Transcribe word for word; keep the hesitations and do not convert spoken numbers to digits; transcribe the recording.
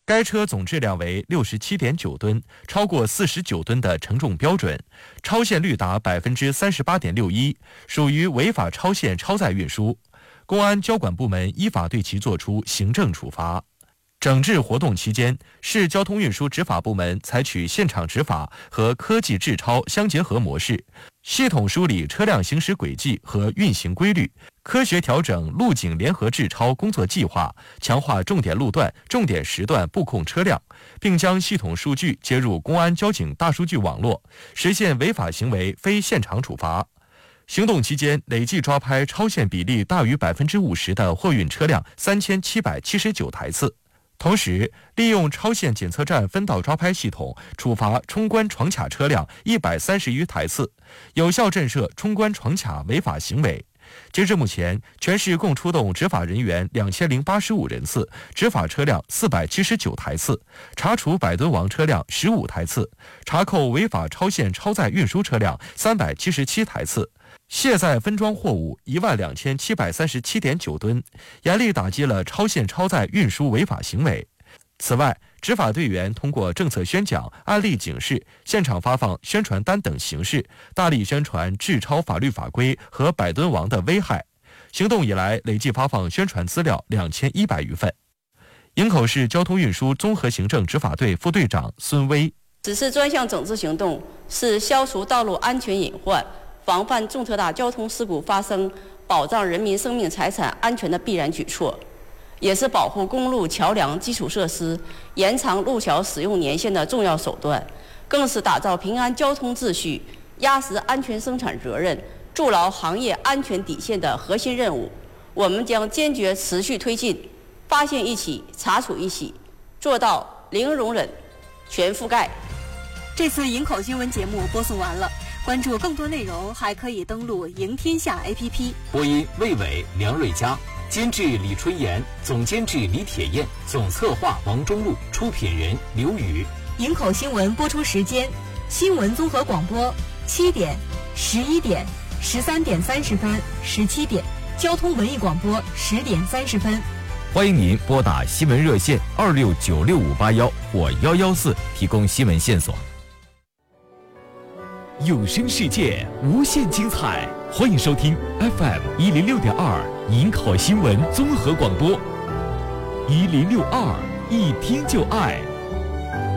该车总质量为 六十七点九吨，超过四十九吨的承重标准，超限率达 百分之三十八点六一， 属于违法超限超载运输。公安交管部门依法对其作出行政处罚。整治活动期间，市交通运输执法部门采取现场执法和科技治超相结合模式，系统梳理车辆行驶轨迹和运行规律，科学调整路警联合治超工作计划，强化重点路段、重点时段布控车辆，并将系统数据接入公安交警大数据网络，实现违法行为非现场处罚。行动期间，累计抓拍超限比例大于 百分之五十 的货运车辆三千七百七十九台次。同时，利用超限检测站分道抓拍系统，处罚冲关闯卡车辆一百三十余台次，有效震慑冲关闯卡违法行为。截至目前，全市共出动执法人员两千零八十五人次，执法车辆四百七十九台次，查处百吨王车辆十五台次，查扣违法超限超载运输车辆三百七十七台次，卸载分装货物一万两千七百三十七点九吨，严厉打击了超限超载运输违法行为。此外，执法队员通过政策宣讲、案例警示、现场发放宣传单等形式，大力宣传治超法律法规和百吨王的危害。行动以来，累计发放宣传资料两千一百余份。营口市交通运输综合行政执法队副队长孙威： 此次专项整治行动是消除道路安全隐患、防范重特大交通事故发生、保障人民生命财产安全的必然举措，也是保护公路、桥梁基础设施、延长路桥使用年限的重要手段，更是打造平安交通秩序、压实安全生产责任、筑牢行业安全底线的核心任务。我们将坚决持续推进，发现一起，查处一起，做到零容忍、全覆盖。 这次营口新闻节目播送完了，关注更多内容还可以登录赢天下 A P P。 播音魏伟、梁瑞佳，监制李春妍，总监制李铁燕，总策划王中路，出品人刘宇。 营口新闻播出时间：新闻综合广播七点、十一点、十三点三十分、十七点；交通文艺广播十点三十分。 欢迎您拨打新闻热线二六九六五八幺或幺幺四提供新闻线索。有声世界无限精彩，欢迎收听 F M 一零六点二营口新闻综合广播，一零六二一听就爱。